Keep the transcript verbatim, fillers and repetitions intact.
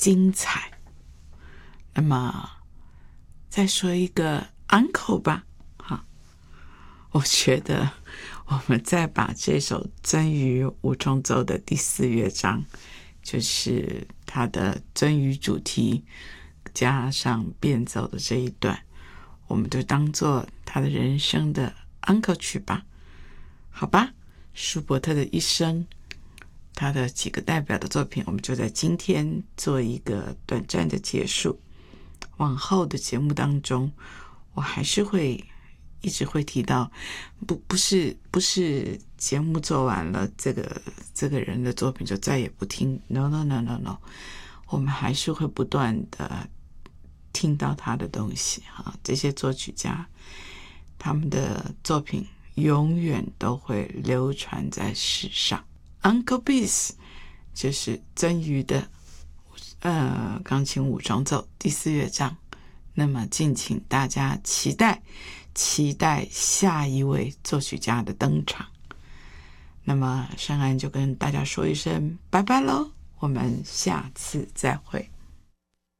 精彩。那么再说一个 uncle 吧，好，我觉得我们再把这首鳟鱼五重奏的第四乐章，就是它的鳟鱼主题加上变奏的这一段，我们就当做他的人生的 uncle 曲吧，好吧？舒伯特的一生，他的几个代表的作品，我们就在今天做一个短暂的结束。往后的节目当中，我还是会一直会提到，不不是不是节目做完了，这个这个人的作品就再也不听 ，no no no no no， 我们还是会不断的听到他的东西哈。这些作曲家，他们的作品永远都会流传在世上。Uncle Bis 就是鳟鱼的呃钢琴五重奏第四乐章，那么敬请大家期待期待下一位作曲家的登场。那么珊安就跟大家说一声拜拜喽，我们下次再会。